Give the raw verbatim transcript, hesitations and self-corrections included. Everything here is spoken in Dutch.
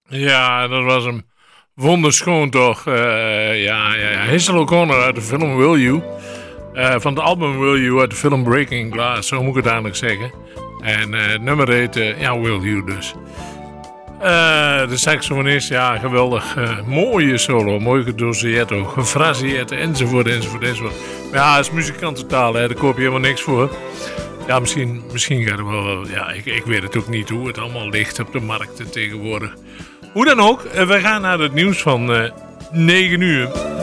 Ja, dat was hem. Wonderschoon toch. Uh, ja, ja, ja. Hazel O'Connor uit de film Will You. Uh, van het album Will You uit de film Breaking Glass. Zo moet ik het eigenlijk zeggen. En uh, het nummer heet uh, ja, Will You dus. Uh, de saxofonist, ja, geweldig. Uh, mooie solo, mooi gedoseerd ook. Gefraseerd enzovoort, enzovoort, enzovoort. Maar ja, het is muzikantentaal, hè. Daar koop je helemaal niks voor. Ja, misschien, misschien gaat het wel... Ja, ik, ik weet het ook niet hoe het allemaal ligt op de markten tegenwoordig. Hoe dan ook, we gaan naar het nieuws van uh, negen uur.